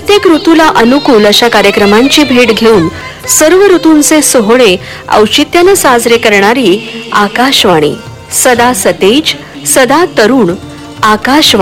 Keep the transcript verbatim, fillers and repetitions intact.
प्रत्येक ऋतूला अनुकूल अशा कार्यक्रमांची भेट घेऊन सर्व ऋतूंचे सोहळे औचित्याने साजरे करणारी आकाशवाणी, सदा सतेज, सदा तरुण आकाशवाणी.